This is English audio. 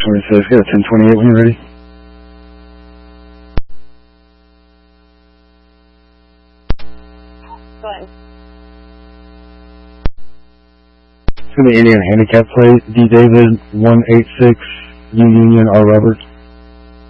26, got a 1028 when you're ready. Go ahead. It's going to be Indian handicap plate, D. David 186, U Union R. Roberts.